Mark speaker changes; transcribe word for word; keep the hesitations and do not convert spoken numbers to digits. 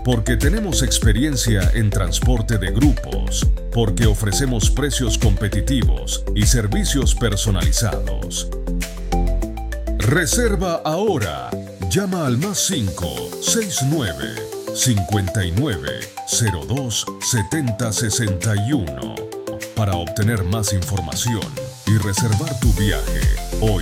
Speaker 1: Porque tenemos experiencia en transporte de grupos, porque ofrecemos precios competitivos y servicios personalizados. Reserva ahora. Llama al más cinco seis nueve, cincuenta y nueve, cero dos, setenta, sesenta y uno para obtener más información y reservar tu viaje.